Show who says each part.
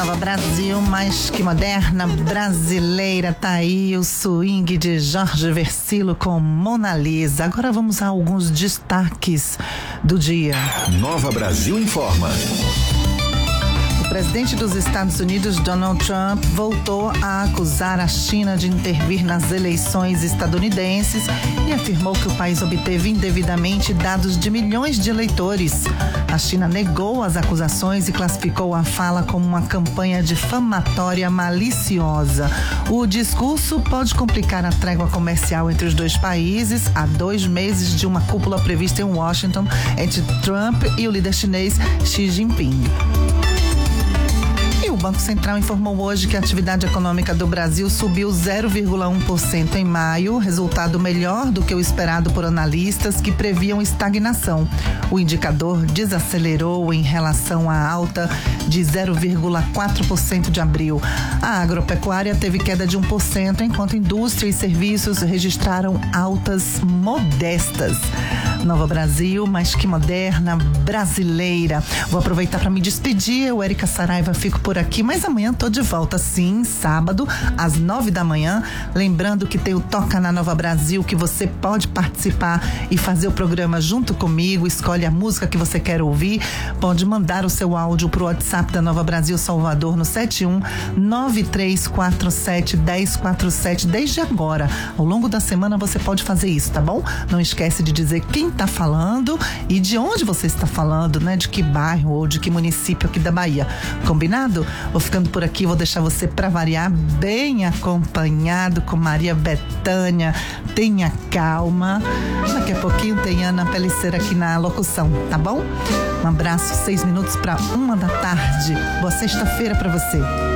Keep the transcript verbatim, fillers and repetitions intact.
Speaker 1: Nova Brasil, mais que moderna, brasileira, tá aí o swing de Jorge Versilo com Mona Lisa. Agora vamos a alguns destaques do dia.
Speaker 2: Nova Brasil informa.
Speaker 1: O presidente dos Estados Unidos, Donald Trump, voltou a acusar a China de intervir nas eleições estadunidenses e afirmou que o país obteve indevidamente dados de milhões de eleitores. A China negou as acusações e classificou a fala como uma campanha difamatória maliciosa. O discurso pode complicar a trégua comercial entre os dois países há dois meses de uma cúpula prevista em Washington entre Trump e o líder chinês Xi Jinping. O Banco Central informou hoje que a atividade econômica do Brasil subiu zero vírgula um por cento em maio, resultado melhor do que o esperado por analistas que previam estagnação. O indicador desacelerou em relação à alta de zero vírgula quatro por cento de abril. A agropecuária teve queda de um por cento, enquanto indústria e serviços registraram altas modestas. Nova Brasil, mais que moderna, brasileira. Vou aproveitar para me despedir. Eu, Érica Saraiva, fico por aqui, mas amanhã tô de volta, sim, sábado, às nove da manhã. Lembrando que tem o Toca na Nova Brasil, que você pode participar e fazer o programa junto comigo. Escolhe a música que você quer ouvir. Pode mandar o seu áudio pro WhatsApp da Nova Brasil Salvador no sete um nove três quatro sete um zero quatro sete. Desde agora, ao longo da semana, você pode fazer isso, tá bom? Não esquece de dizer quem tá falando e de onde você está falando, né? De que bairro ou de que município aqui da Bahia. Combinado? Vou ficando por aqui, vou deixar você pra variar bem acompanhado com Maria Bethânia. Tenha calma. Daqui a pouquinho tem Ana Peliceira aqui na locução, tá bom? Um abraço, seis minutos para uma da tarde. Boa sexta-feira pra você.